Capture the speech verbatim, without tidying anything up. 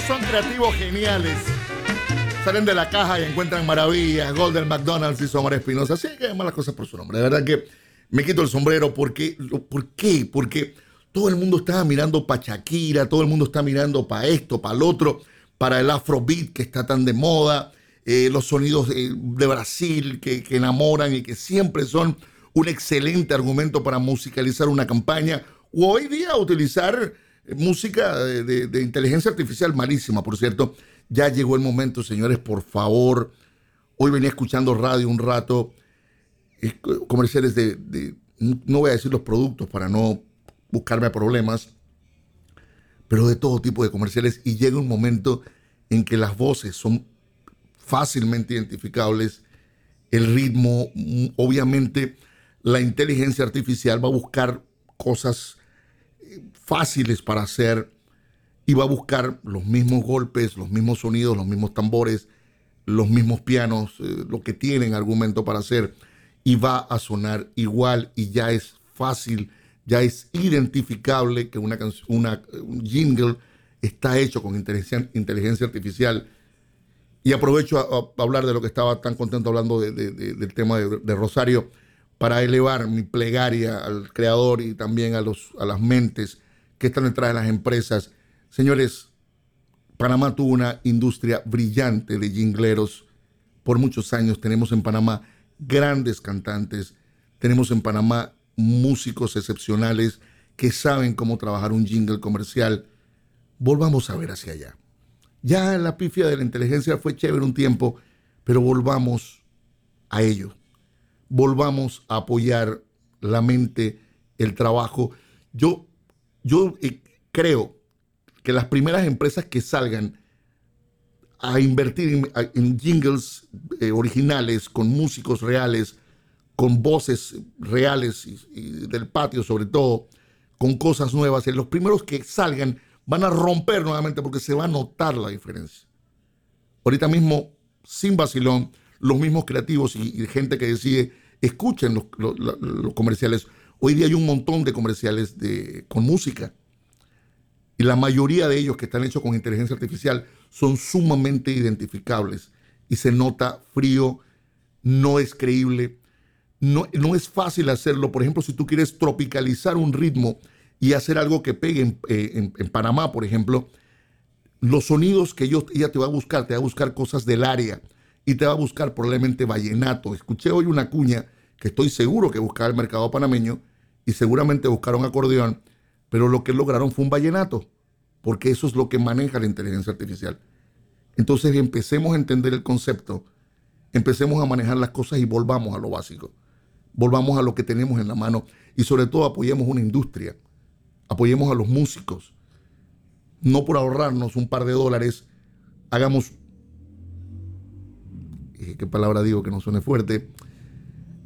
Son creativos geniales. Salen de la caja y encuentran maravillas. Golden McDonald's y Omar Espinosa. Así que llaman las cosas por su nombre. De verdad que me quito el sombrero. Porque, ¿Por qué? Porque todo el mundo está mirando para Shakira, todo el mundo está mirando para esto, para el otro, para el afrobeat que está tan de moda, eh, los sonidos eh, de Brasil que, que enamoran y que siempre son un excelente argumento para musicalizar una campaña. O hoy día utilizar música de, de, de inteligencia artificial malísima, por cierto. Ya llegó el momento, señores, por favor. Hoy venía escuchando radio un rato, eh, comerciales de, de, no voy a decir los productos para no buscarme a problemas, pero de todo tipo de comerciales, y llega un momento en que las voces son fácilmente identificables, el ritmo, obviamente la inteligencia artificial va a buscar cosas fáciles para hacer y va a buscar los mismos golpes, los mismos sonidos, los mismos tambores, los mismos pianos, eh, lo que tienen argumento para hacer, y va a sonar igual, y ya es fácil, ya es identificable que una, una un jingle está hecho con inteligencia, inteligencia artificial. Y aprovecho a, a hablar de lo que estaba tan contento hablando de, de, de, del tema de, de Rosario, para elevar mi plegaria al creador y también a, los, a las mentes que están detrás de las empresas. Señores, Panamá tuvo una industria brillante de jingleros por muchos años. Tenemos en Panamá grandes cantantes, tenemos en Panamá músicos excepcionales que saben cómo trabajar un jingle comercial. Volvamos a ver hacia allá. Ya la pifia de la inteligencia fue chévere un tiempo, pero volvamos a ello. Volvamos a apoyar la mente, el trabajo. Yo, yo eh, creo que las primeras empresas que salgan a invertir en, en jingles eh, originales, con músicos reales, con voces reales y, y del patio sobre todo, con cosas nuevas, y los primeros que salgan van a romper nuevamente porque se va a notar la diferencia. Ahorita mismo, sin vacilón, los mismos creativos y, y gente que decide, escuchen los, los, los comerciales. Hoy día hay un montón de comerciales de, con música. Y la mayoría de ellos que están hechos con inteligencia artificial son sumamente identificables. Y se nota frío, no es creíble, no, no es fácil hacerlo. Por ejemplo, si tú quieres tropicalizar un ritmo y hacer algo que pegue en, eh, en, en Panamá, por ejemplo, los sonidos que yo, ella te va a buscar, te va a buscar cosas del área y te va a buscar probablemente vallenato. Escuché hoy una cuña que estoy seguro que buscaba el mercado panameño y seguramente buscaron acordeón, pero lo que lograron fue un vallenato, porque eso es lo que maneja la inteligencia artificial. Entonces empecemos a entender el concepto, empecemos a manejar las cosas y volvamos a lo básico, volvamos a lo que tenemos en la mano y sobre todo apoyemos una industria, apoyemos a los músicos. No por ahorrarnos un par de dólares, hagamos, ¿qué palabra digo que no suene fuerte?